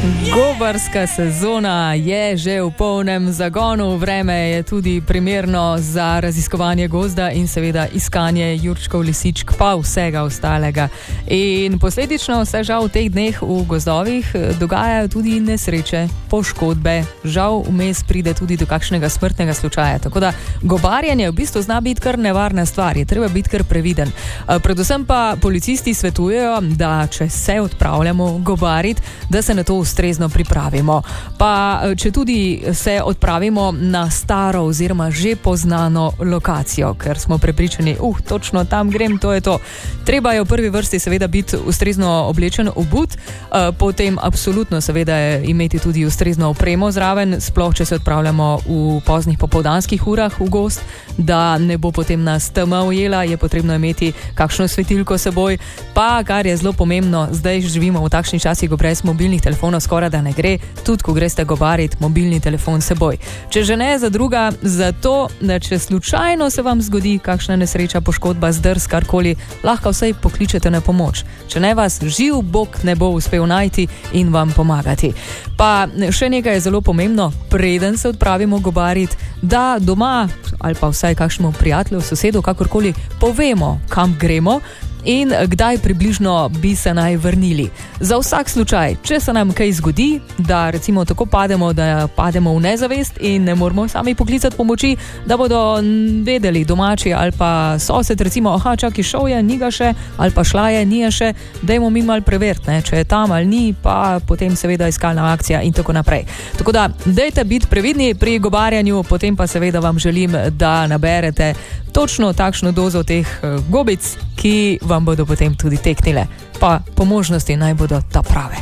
Gobarska sezona je že v polnem zagonu, vreme je tudi primerno za raziskovanje gozda in seveda iskanje jurčkov, lisičk, pa vsega ostalega. In posledično se žal v teh dneh v gozdovih dogajajo tudi nesreče, poškodbe, žal vmes pride tudi do kakšnega smrtnega slučaja. Tako da gobarjenje v bistvu zna biti kar nevarna stvar, je treba biti kar previden. Predvsem pa policisti svetujejo, da če se odpravljamo gobariti, da se na to ustrezno pripravimo. Pa če tudi se odpravimo na staro oziroma že poznano lokacijo, ker smo prepričani, točno tam grem, to je to. Treba je v prvi vrsti seveda biti ustrezno oblečen, obut, potem absolutno seveda imeti tudi ustrezno opremo zraven, sploh če se odpravljamo v poznih popoldanskih urah v gozd, da ne bo potem nas tema ujela, je potrebno imeti kakšno svetilko seboj, pa kar je zelo pomembno, zdaj živimo v takšnih časih, ko brez mobilnih telefonov skoraj da ne gre, tudi ko greste gobarit, mobilni telefon seboj. Če že ne za druga, zato, da če slučajno se vam zgodi kakšna nesreča, poškodba, zdrs, karkoli, lahko vsaj pokličete na pomoč. Če ne, vas živ Bog ne bo uspel najti in vam pomagati. Pa še nekaj je zelo pomembno, preden se odpravimo gobarit, da doma ali pa vsaj kakšnemu prijatelju, sosedu, kakorkoli, povemo, kam gremo in kdaj približno bi se naj vrnili. Za vsak slučaj, če se nam kaj zgodi, da recimo tako pademo, da pademo v nezavest in ne moramo sami poklicati pomoči, da bodo vedeli domači ali pa sosed, recimo, čakaj, šel je, ni ga še, ali pa šla je, ni je še, dajmo mi malo preveriti, če je tam ali ni, pa potem seveda iskalna akcija in tako naprej. Tako da, dajte biti previdni pri gobarjanju, potem pa seveda vam želim, da naberete točno takšno dozo teh gobic, ki vam bodo potem tudi teknile. Pa po možnosti naj bodo ta prave.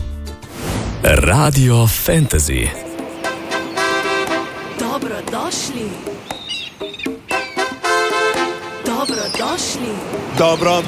Radio Fantasy. Dobrodošli. Dobrodošli. Dobro